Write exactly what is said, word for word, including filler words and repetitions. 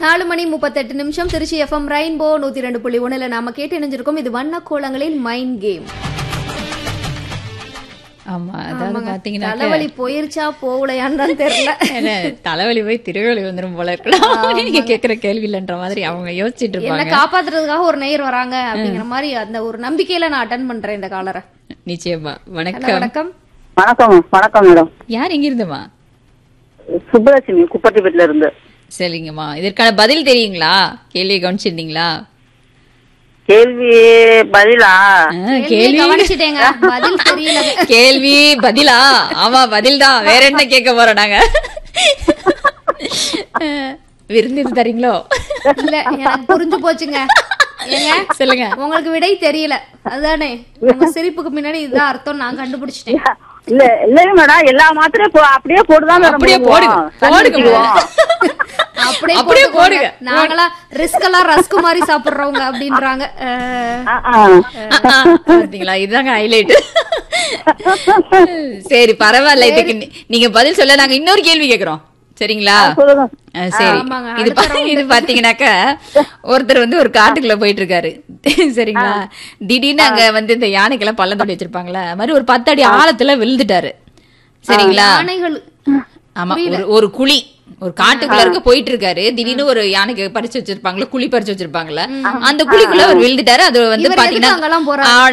நாலு மணி முப்பத்தெட்டு நிமிஷம் திருச்சி எஃப்எம் ரெயின்போ நூத்தி ரெண்டு புள்ளி ஒண்ணுல நாம கேட்டு இணைஞ்சிருக்கோம். இது வண்ண கோலங்களில் மைண்ட் கேம். ஆமா, அதாவது பாத்தீங்கன்னா தலைவலி போயிருச்சா போகலையான்னு தெரியல. தலைவலி போய் திருவள்ளி வந்துரும் போல இருக்கலாம். நீங்க கேக்குற கேள்வி இல்லன்ற மாதிரி அவங்க யோசிச்சுட்டு இருப்பாங்க. என்ன காப்பாத்துறதுக்காக ஒரு நேயர் வராங்க அப்படிங்கிற மாதிரி அந்த ஒரு நம்பிக்கையில நான் அட்டன் பண்றேன் இந்த காலரை. நிச்சயமா. வணக்கம். வணக்கம் வணக்கம். வணக்கம் மேடம். யார் எங்க இருந்துமா? சுப்பலட்சுமி குப்பட்டிப்பட்டில இருந்து. சரிங்கம்மா, இதற்கான பதில் தெரியுங்களா? கேள்வி கவனிச்சிருந்தீங்களா? கேள்வி பதிலா? கேள்வி கவனிச்சுட்டேங்க, பதில் தெரியல. கேள்வி பதிலா? ஆமா, பதில் தான். வேற என்ன கேட்க போறோம் நாங்க? விருந்து தரீங்களோ? இல்ல, எனக்கு புரிஞ்சு போச்சுங்க. ஏங்க சொல்லுங்க. உங்களுக்கு விடை தெரியல அதுதானே? உங்க சிரிப்புக்கு முன்னாடி இதுதான் அர்த்தம் நான் கண்டுபிடிச்சிட்டேன். இல்ல இல்ல மேடம், எல்லா மாத்திரையும் அப்படியே போடுதான். அப்படியே போடுங்க போடுங்க அப்படியே அப்படியே போடுங்க. நாங்களா ரிஸ்க் எல்லாம் ரஸ்க் மாதிரி சாப்பிடுறவங்க அப்படின்றாங்க. பாத்தீங்களா, இதுதாங்க ஹைலைட். சரி, பரவாயில்ல. இதுக்கு நீங்க பதில் சொல்ல நாங்க இன்னொரு கேள்வி கேக்குறோம். சரிங்களா? சரி, இது இது பாத்தீங்கன்னாக்க ஒருத்தர் வந்து ஒரு காட்டுக்குள்ள போயிட்டு இருக்காரு. சரிங்களா? திடீர்னு அங்க வந்து இந்த யானைக்கெல்லாம் பள்ளம் தோண்டி வச்சிருப்பாங்களா, அது மாதிரி ஒரு பத்து அடி ஆழத்துல விழுந்துட்டாரு. சரிங்களா? ஆமா, ஒரு ஒரு குழி ஒரு காட்டுக்குள்ள இருக்க போயிட்டு இருக்காரு. திடீர்னு ஒரு யானைக்கு பறிச்சு வச்சிருப்பாங்களா, குழி பறிச்சு வச்சிருப்பாங்களா, அந்த குழிக்குள்ள அவர் விழுந்துட்டாரு. அது வந்து பாத்தீங்கன்னா